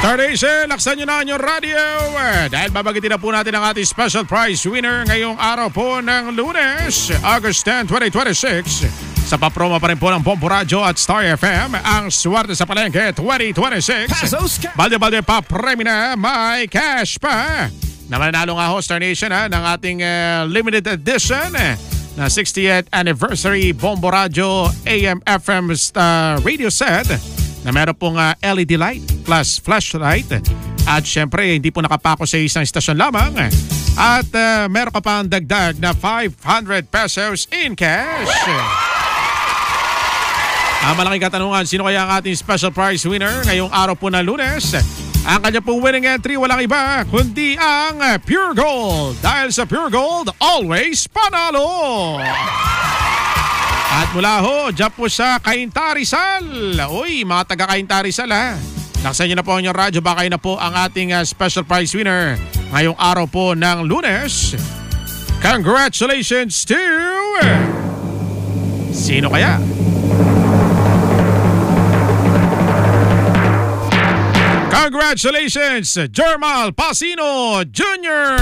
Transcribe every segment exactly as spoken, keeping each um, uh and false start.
Star Nation, laksan nyo na ang inyong radio dahil babagitin na po natin ang ating special prize winner ngayong araw po ng Lunes, August tenth, twenty twenty-six. Sa papromo pa rin po ng Bombo Radio at Star F M, ang Swerte sa Palengke twenty twenty-six. Balde-balde pa, premi na, may cash pa. Na mananalo nga ho, Star Nation, ha, ng ating uh, limited edition na sixtieth anniversary Bombo Radio A M F M uh, radio set na meron pong uh, L E D light plus flashlight. At syempre, hindi po nakapako sa isang istasyon lamang. At uh, meron ka pa ang dagdag na five hundred pesos in cash. Ang malaking katanungan, sino kaya ang ating special prize winner ngayong araw po na Lunes? Ang kanya pong winning entry, walang iba kundi ang Pure Gold. Dahil sa Pure Gold, always panalo! At mula ho, dyan po sa Cainta Rizal. Uy, mga taga Cainta Rizal ha. Laksan nyo na po ang inyong radyo, baka na po ang ating uh, special prize winner ngayong araw po ng Lunes. Congratulations to... Sino kaya? Congratulations, Jermal Pasino Junior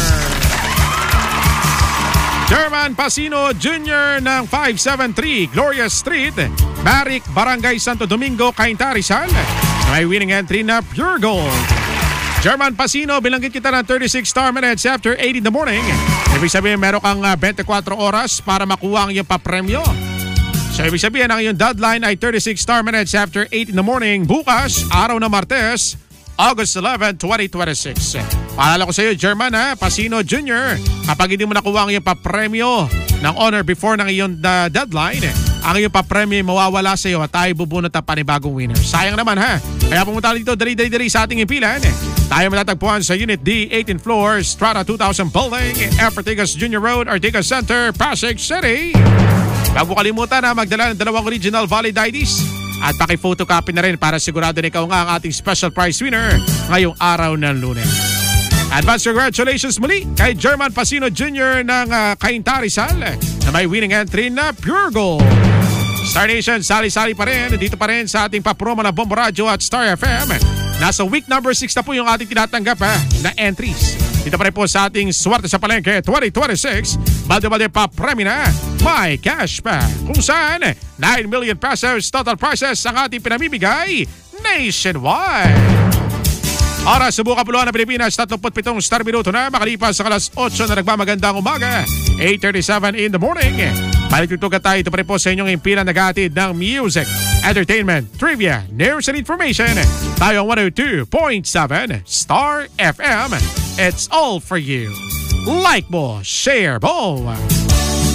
German Pasino Junior ng five seventy-three Gloria Street, Maric, Barangay Santo Domingo, Cainta Rizal. May winning entry na Pure Gold. German Pasino, bilanggit kita ng thirty-six star minutes after eight in the morning. Ibig sabihin, meron kang uh, twenty-four oras para makuha ang iyong papremyo. So, ibig sabihin, ang iyong deadline ay thirty-six star minutes after eight in the morning. Bukas, araw na Martes, August eleventh, twenty twenty-six. Paalala ko sa iyo, German ha, Pasino Junior Kapag hindi mo nakuha ang iyong papremyo ng honor before ng iyong uh, deadline, ang iyong papremyo mawawala sa iyo at tayo bubunot ang panibagong winner. Sayang naman ha. Kaya pumunta dito, dali-dali-dali sa ating impilan. Tayo matatagpuan sa Unit D, eighteenth floor, Strata two thousand Building, F. Ortigas Junior Road, Ortigas Center, Pasig City. Huwag mo kalimutan na magdala ng dalawang original valid I Ds at paki-photocopy na rin para sigurado na ikaw nga ang ating special prize winner ngayong araw ng Lunes. Advance congratulations muli kay German Pasino Junior ng uh, Cainta Rizal na may winning entry na Pure Gold. Star Nation, sali-sali pa rin dito pa rin sa ating papromo ng Bombo Radio at Star F M. Nasa week number six na po yung ating tinatanggap ha, na entries. Dito pa rin po sa ating Swerte sa Palengke twenty twenty-six. Balde-balde pa, premi na, may cash pa. Kung saan, nine million pesos total prizes ang ating pinamimigay nationwide. Oras, subukan puluhan ng Pilipinas, thirty-seven star minuto na makalipas sa alas eight na nagmamagandang umaga, eight thirty-seven in the morning. Balik-tutugan tayo, ito pa rin po sa inyong impilan naghahatid ng music, entertainment, trivia, news and information. Tayo ang one oh two point seven Star F M. It's all for you. Like mo, share mo.